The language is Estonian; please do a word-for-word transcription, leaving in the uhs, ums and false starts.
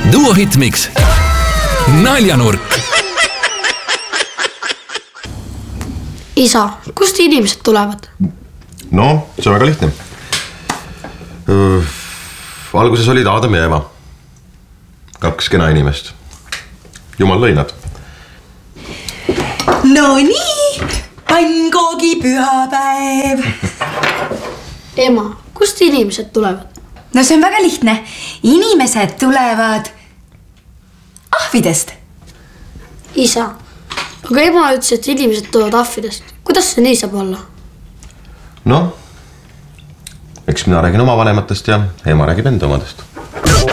Duo Hitmix. Naljanurk. Isa, kust inimesed tulevad? No, see on väga lihtne. Alguses olid Adam ja Eva. Kaks kena inimest. Jumal lõi nad. No nii, pannkoogi pühapäev. Ema, kust inimesed tulevad? No see on väga lihtne. Inimesed tulevad ahvidest. Isa, aga ema ütles, et inimesed tulevad ahvidest. Kuidas see nii saab olla? No, eks mina räägin oma vanematest ja ema räägib enda omadest.